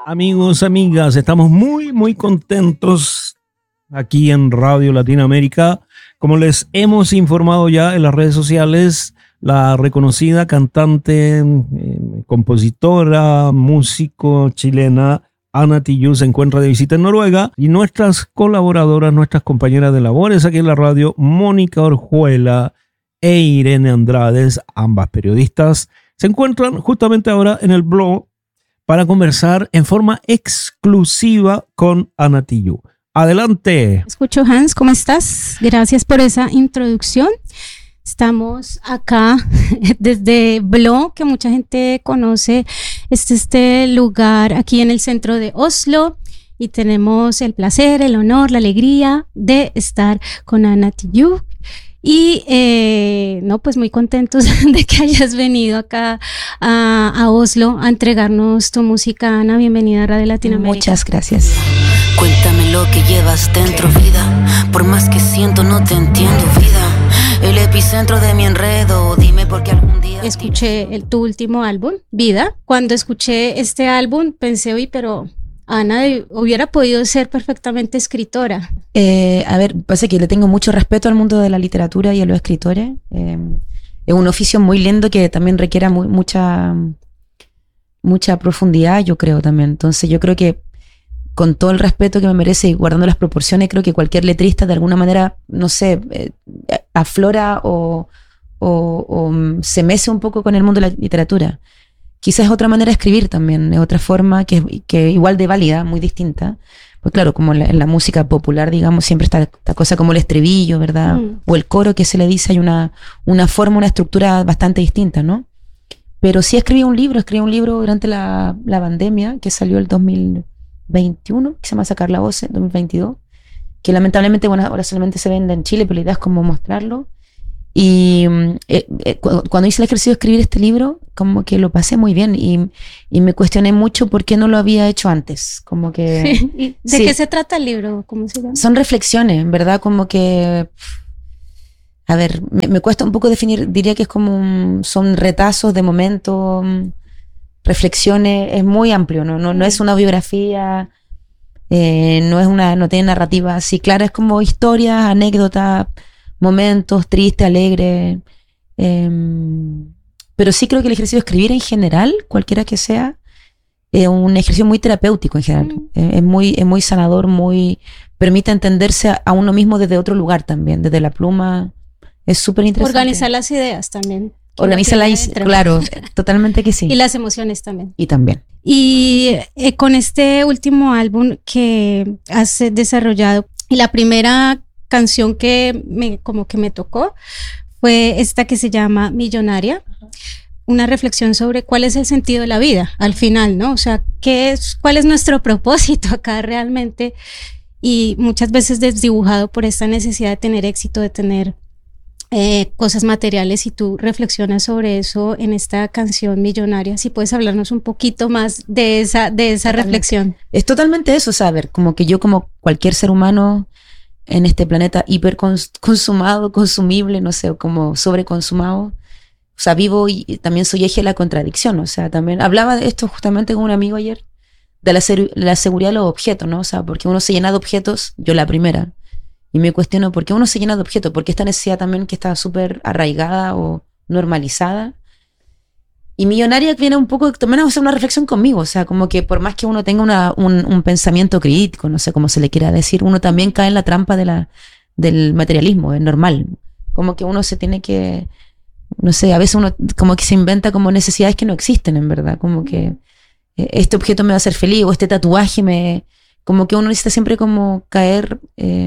Amigos, amigas, estamos muy contentos aquí en Radio Latinoamérica. Como les hemos informado ya en las redes sociales, la reconocida cantante, compositora, músico chilena Ana Tijoux se encuentra de visita en Noruega y nuestras colaboradoras, nuestras compañeras de labores aquí en la radio, Mónica Orjuela e Irene Andrades, ambas periodistas, se encuentran justamente ahora en el blog para conversar en forma exclusiva con Ana Tijoux. Adelante. Escucho, Hans, ¿cómo estás? Gracias por esa introducción. Estamos acá desde Blå, que mucha gente conoce, este lugar aquí en el centro de Oslo, y tenemos el placer, el honor, la alegría de estar con Ana Tijoux. Y pues muy contentos de que hayas venido acá a Oslo a entregarnos tu música, Ana. Bienvenida a Radio Latinoamérica. Muchas gracias. Cuéntame lo que llevas dentro, vida. Por más que siento, no te entiendo, vida. El epicentro de mi enredo, dime por qué algún día... Escuché tu último álbum, Vida. Cuando escuché este álbum pensé, oye, pero Ana hubiera podido ser perfectamente escritora. A ver, pasa que le tengo mucho respeto al mundo de la literatura y a los escritores. Es un oficio muy lindo que también requiere mucha profundidad, yo creo también. Entonces yo creo que con todo el respeto que me merece y guardando las proporciones, creo que cualquier letrista de alguna manera, no sé, aflora o se mece un poco con el mundo de la literatura. Quizás es otra manera de escribir también, es otra forma que igual de válida, muy distinta. Pues claro, como en la música popular, digamos, siempre está esta cosa como el estribillo, ¿verdad? O el coro que se le dice, hay una forma, una estructura bastante distinta, ¿no? Pero sí escribí un libro durante la pandemia, que salió el 2021, que se llama Sacar la Voz, 2022, que lamentablemente, bueno, ahora solamente se vende en Chile, pero la idea es como mostrarlo. Y cuando hice el ejercicio de escribir este libro, como que lo pasé muy bien y me cuestioné mucho por qué no lo había hecho antes. Como que, sí. ¿De qué se trata el libro? ¿Cómo se llama? Son reflexiones, ¿verdad? Como que, a ver, me cuesta un poco definir, diría que es como son retazos de momentos, reflexiones, es muy amplio, no es una biografía, no tiene narrativa así clara, es como historias, anécdotas, momentos tristes, alegres, pero sí creo que el ejercicio de escribir en general, cualquiera que sea, es un ejercicio muy terapéutico en general. Es muy sanador, permite entenderse a uno mismo desde otro lugar también, desde la pluma. Es súper interesante. Organizar las ideas también. Claro, totalmente que sí. Y las emociones también. Y también. Y con este último álbum que has desarrollado, y la primera canción que me tocó fue esta que se llama Millonaria, una reflexión sobre cuál es el sentido de la vida al final, ¿no? O sea, cuál es nuestro propósito acá realmente, y muchas veces desdibujado por esta necesidad de tener éxito, de tener cosas materiales, y tú reflexionas sobre eso en esta canción Millonaria. Si puedes hablarnos un poquito más de esa reflexión. Es totalmente eso, saber, como que yo, como cualquier ser humano en este planeta hiperconsumado, consumible, no sé, como sobreconsumado, o sea, vivo y también soy eje de la contradicción. O sea, también hablaba de esto justamente con un amigo ayer, de la seguridad de los objetos, ¿no? O sea, porque uno se llena de objetos, yo la primera, y me cuestiono por qué uno se llena de objetos, porque esta necesidad también que está súper arraigada o normalizada. Y Millonaria viene un poco también a hacer una reflexión conmigo, o sea, como que por más que uno tenga un pensamiento crítico, no sé cómo se le quiera decir, uno también cae en la trampa del materialismo, es normal. Como que uno se tiene que, no sé, a veces uno como que se inventa como necesidades que no existen en verdad, como que este objeto me va a hacer feliz, o este tatuaje como que uno necesita siempre como caer,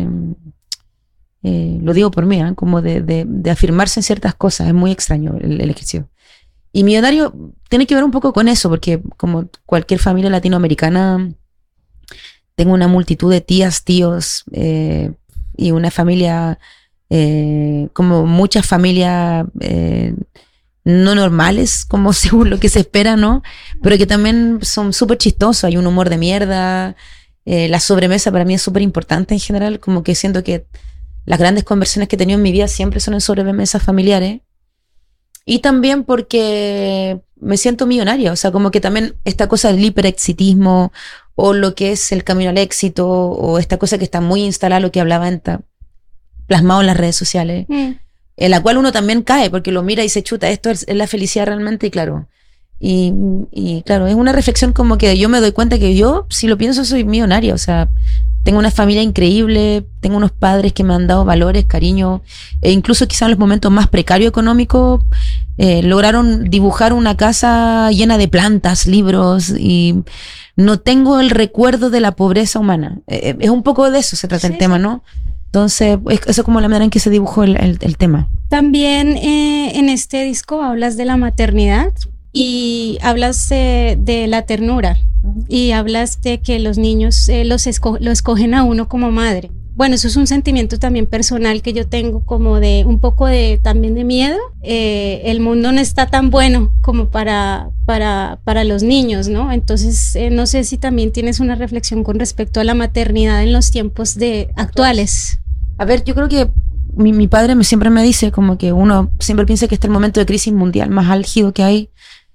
lo digo por mí, como de afirmarse en ciertas cosas. Es muy extraño el ejercicio. Y Millonario tiene que ver un poco con eso, porque como cualquier familia latinoamericana, tengo una multitud de tías, tíos, y una familia, como muchas familias no normales, como según lo que se espera, ¿no? Pero que también son súper chistosos, hay un humor de mierda. La sobremesa para mí es súper importante en general, como que siento que las grandes conversaciones que he tenido en mi vida siempre son en sobremesas familiares. Y también porque me siento millonaria, o sea, como que también esta cosa del hiperexitismo o lo que es el camino al éxito o esta cosa que está muy instalada, lo que hablaba plasmado en las redes sociales, en la cual uno también cae porque lo mira y se chuta, esto es la felicidad realmente, y claro. Y claro, es una reflexión como que yo me doy cuenta que yo, si lo pienso, soy millonaria, o sea, tengo una familia increíble, tengo unos padres que me han dado valores, cariño, e incluso quizás en los momentos más precarios económicos, lograron dibujar una casa llena de plantas, libros, y no tengo el recuerdo de la pobreza humana. Es un poco de eso se trata el tema, ¿no? Entonces, eso es como la manera en que se dibujó el tema. También en este disco hablas de la maternidad y hablas de la ternura y hablas de que los niños lo escogen a uno como madre. Bueno, eso es un sentimiento también personal que yo tengo, como de un poco también de miedo. El mundo no está tan bueno como para los niños, ¿no? Entonces, no sé si también tienes una reflexión con respecto a la maternidad en los tiempos actuales. A ver, yo creo que mi padre siempre me dice como que uno siempre piensa que este es el momento de crisis mundial más álgido que hay.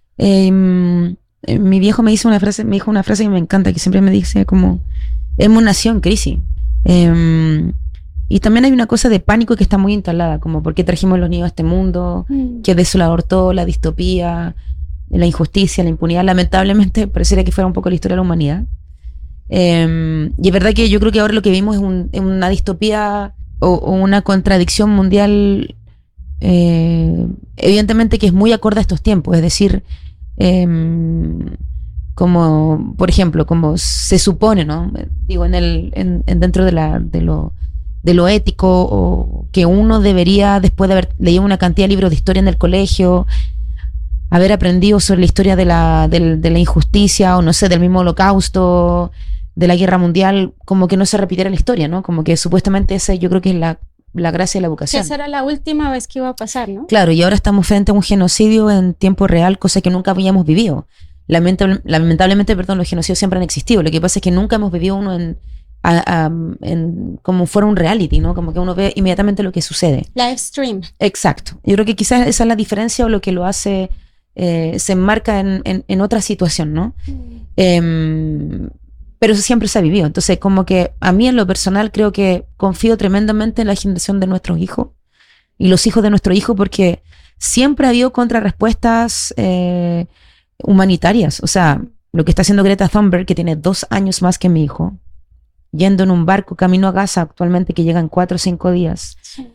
Mi viejo me dijo una frase que me encanta, que siempre me dice como hemos nacido en crisis. Y también hay una cosa de pánico que está muy instalada, como por qué trajimos los niños a este mundo, que es desolador todo, la distopía, la injusticia, la impunidad. Lamentablemente pareciera que fuera un poco la historia de la humanidad. Y es verdad que yo creo que ahora lo que vimos es una distopía o una contradicción mundial, evidentemente que es muy acorde a estos tiempos, es decir, como por ejemplo, como se supone, ¿no? Digo, dentro de lo ético, o que uno debería, después de haber leído una cantidad de libros de historia en el colegio, haber aprendido sobre la historia de la injusticia, o no sé, del mismo Holocausto, de la Guerra Mundial, como que no se repitiera la historia, ¿no? Como que supuestamente ese, yo creo que es la gracia de la educación. Esa era la última vez que iba a pasar, ¿no? Claro, y ahora estamos frente a un genocidio en tiempo real, cosa que nunca habíamos vivido. Lamentablemente, los genocidios siempre han existido. Lo que pasa es que nunca hemos vivido uno en como fuera un reality, ¿no? Como que uno ve inmediatamente lo que sucede. Live stream. Exacto. Yo creo que quizás esa es la diferencia, o lo que lo hace, se enmarca en otra situación, ¿no? Pero eso siempre se ha vivido. Entonces, como que a mí en lo personal creo que confío tremendamente en la generación de nuestros hijos y los hijos de nuestros hijos, porque siempre ha habido contrarrespuestas humanitarias. O sea, lo que está haciendo Greta Thunberg, que tiene 2 años más que mi hijo, yendo en un barco camino a Gaza actualmente, que llega en 4 o 5 días, Sí.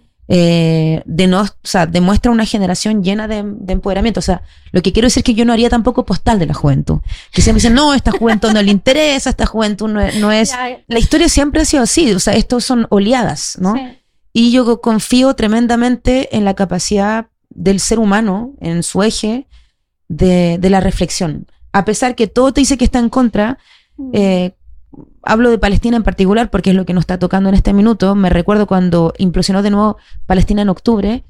Demuestra una generación llena de empoderamiento. O sea, lo que quiero decir es que yo no haría tampoco postal de la juventud, que siempre dicen, no, esta juventud no le interesa, esta juventud no es. La historia siempre ha sido así, o sea, estos son oleadas, ¿no? Sí. Y yo confío tremendamente en la capacidad del ser humano, en su eje de la reflexión. A pesar que todo te dice que está en contra, hablo de Palestina en particular porque es lo que nos está tocando en este minuto. Me recuerdo cuando implosionó de nuevo Palestina en octubre.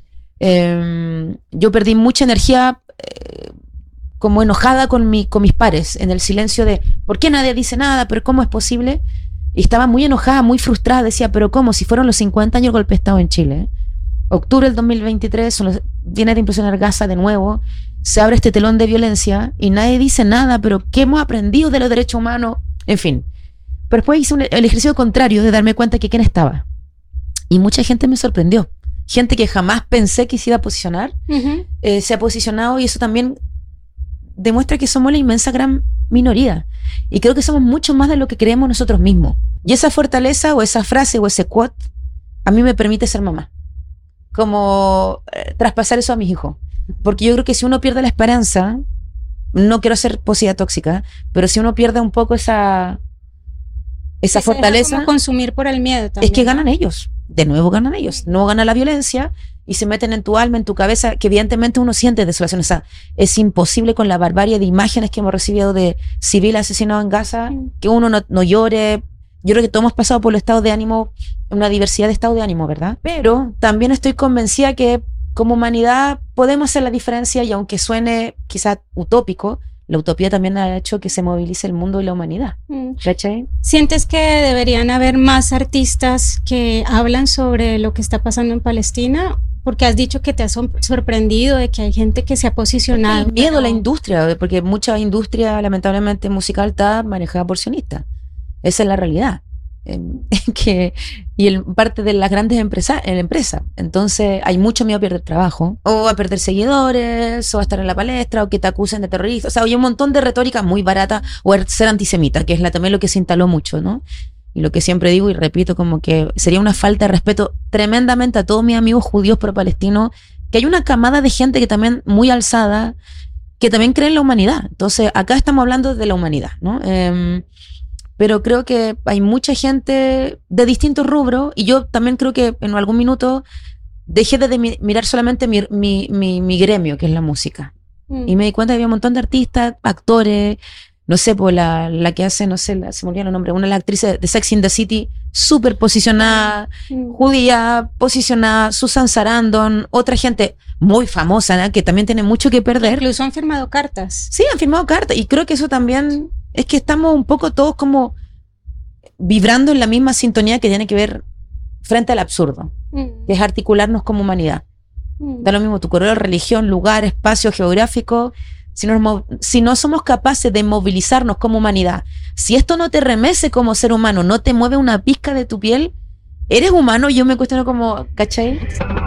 Yo perdí mucha energía, como enojada con mis pares, en el silencio de ¿por qué nadie dice nada? ¿Pero cómo es posible? Y estaba muy enojada, muy frustrada. Decía, pero ¿cómo? Si fueron los 50 años del golpe de Estado en Chile. Octubre del 2023, viene de implosionar Gaza de nuevo. Se abre este telón de violencia y nadie dice nada. Pero ¿qué hemos aprendido de los derechos humanos? En fin. Pero después hice el ejercicio contrario de darme cuenta que quién estaba. Y mucha gente me sorprendió. Gente que jamás pensé que se iba a posicionar, se ha posicionado, y eso también demuestra que somos la inmensa gran minoría. Y creo que somos mucho más de lo que creemos nosotros mismos. Y esa fortaleza, o esa frase, o ese quote, a mí me permite ser mamá. Como traspasar eso a mis hijos. Porque yo creo que si uno pierde la esperanza, no quiero ser positiva tóxica, pero si uno pierde un poco esa fortaleza, como consumir por el miedo también, es que ganan ellos. De nuevo ganan ellos. No gana la violencia y se meten en tu alma, en tu cabeza, que evidentemente uno siente desolación. O sea, es imposible con la barbarie de imágenes que hemos recibido de civiles asesinados en Gaza, que uno no llore. Yo creo que todos hemos pasado por el estado de ánimo, una diversidad de estado de ánimo, ¿verdad? Pero también estoy convencida que como humanidad podemos hacer la diferencia, y aunque suene quizá utópico, la utopía también ha hecho que se movilice el mundo y la humanidad. ¿Cachai? ¿Sientes que deberían haber más artistas que hablan sobre lo que está pasando en Palestina? porque has dicho que te has sorprendido de que hay gente que se ha posicionado. El miedo a la industria, porque mucha industria lamentablemente musical está manejada por sionistas. Esa es la realidad. Parte de las grandes empresas. Entonces hay mucho miedo a perder trabajo, o a perder seguidores, o a estar en la palestra, o que te acusen de terrorista. O sea, hay un montón de retórica muy barata, o ser antisemita, que es también lo que se instaló mucho, ¿no? Y lo que siempre digo y repito, como que sería una falta de respeto tremendamente a todos mis amigos judíos pro-palestinos, que hay una camada de gente que también muy alzada, que también cree en la humanidad. Entonces acá estamos hablando de la humanidad, ¿no? Pero creo que hay mucha gente de distintos rubros, y yo también creo que en algún minuto dejé de mirar solamente mi gremio, que es la música. Y me di cuenta que había un montón de artistas, actores, no sé, pues la que hace, no sé, se me olvidó el nombre, una de las actrices de Sex and the City, súper posicionada, judía, posicionada, Susan Sarandon, otra gente muy famosa, ¿no? Que también tiene mucho que perder. Incluso han firmado cartas. Sí, han firmado cartas, y creo que eso también es que estamos un poco todos como vibrando en la misma sintonía que tiene que ver frente al absurdo, que es articularnos como humanidad. Da lo mismo tu color, religión, lugar, espacio geográfico. Si no somos capaces de movilizarnos como humanidad, si esto no te remece como ser humano, no te mueve una pizca de tu piel, eres humano. Yo me cuestiono como, ¿cachai?